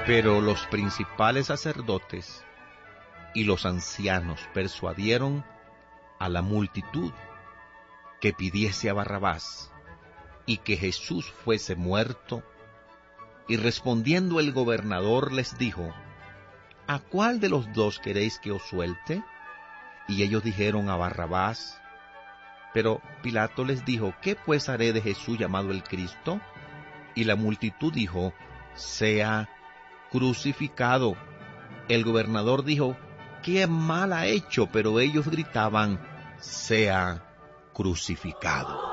Pero los principales sacerdotes y los ancianos persuadieron a la multitud que pidiese a Barrabás y que Jesús fuese muerto. Y respondiendo el gobernador les dijo: ¿A cuál de los dos queréis que os suelte? Y ellos dijeron: a Barrabás. Pero Pilato les dijo: ¿Qué pues haré de Jesús llamado el Cristo? Y la multitud dijo: sea crucificado. El gobernador dijo: ¿Qué mal ha hecho? Pero ellos gritaban: sea crucificado.